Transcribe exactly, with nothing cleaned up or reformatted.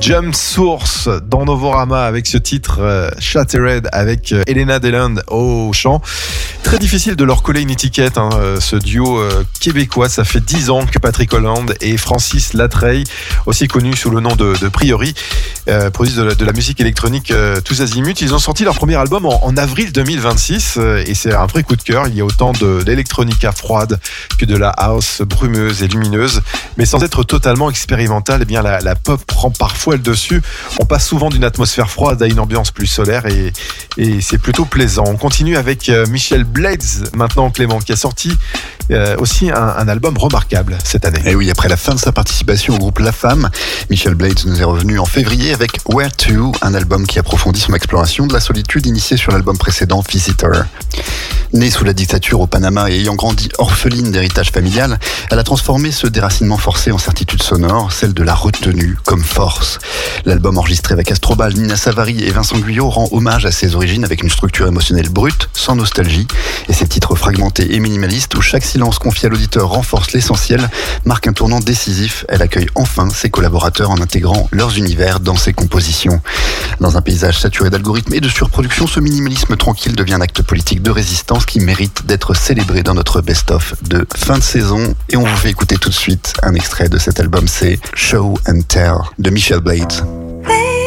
Jump Source dans Novorama avec ce titre euh, Shattered avec euh, Elena Deland au chant. Très difficile de leur coller une étiquette, hein, ce duo euh, québécois. Ça fait dix ans que Patrick Holland et Francis Latreille, aussi connus sous le nom de, de Priori, euh, produisent de la, de la musique électronique euh, tous azimuts. Ils ont sorti leur premier album en, en avril deux mille vingt-six euh, et c'est un vrai coup de cœur. Il y a autant de l'électronica froide que de la house brumeuse et lumineuse, mais sans être totalement expérimentale. Eh bien, la, la pop prend parfois le dessus. On passe souvent d'une atmosphère froide à une ambiance plus solaire et, et c'est plutôt plaisant. On continue avec euh, Michel Blades, maintenant Clément, qui a sorti euh, aussi un, un album remarquable cette année. Et oui, après la fin de sa participation au groupe La Femme, Michel Blades nous est revenu en février avec Where To, un album qui approfondit son exploration de la solitude initiée sur l'album précédent Visitor. Née sous la dictature au Panama et ayant grandi orpheline d'héritage familial, elle a transformé ce déracinement forcé en certitude sonore, celle de la retenue comme force. L'album enregistré avec Astrobal, Nina Savary et Vincent Guyot rend hommage à ses origines avec une structure émotionnelle brute, sans nostalgie, et ses titres fragmentés et minimalistes où chaque silence confié à l'auditeur renforce l'essentiel, marque un tournant décisif. Elle accueille enfin ses collaborateurs en intégrant leurs univers dans ses compositions. Dans un paysage saturé d'algorithmes et de surproduction, ce minimalisme tranquille devient un acte politique de résistance qui mérite d'être célébré dans notre best-of de fin de saison. Et on vous fait écouter tout de suite un extrait de cet album, c'est Show and Tell de Michel Blades.